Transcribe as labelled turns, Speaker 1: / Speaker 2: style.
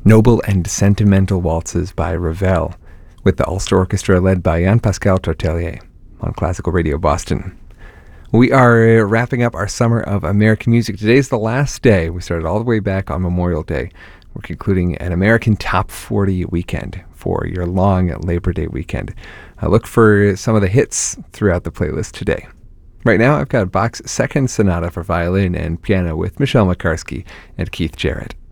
Speaker 1: Noble and Sentimental Waltzes by Ravel, with the Ulster Orchestra led by Jean-Pascal Tortelier on Classical Radio Boston. We are wrapping up our summer of American music. Today's the last day. We started all the way back on Memorial Day. We're concluding an American Top 40 weekend for your long Labor Day weekend. Look for some of the hits throughout the playlist today. Right now, I've got Bach's Second Sonata for violin and piano with Michelle Makarsky and Keith Jarrett.